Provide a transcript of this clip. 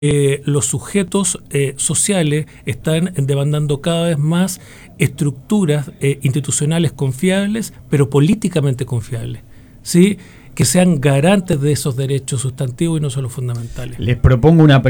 los sujetos sociales están demandando cada vez más estructuras institucionales confiables, pero políticamente confiables, ¿sí? Que sean garantes de esos derechos sustantivos y no solo fundamentales. Les propongo una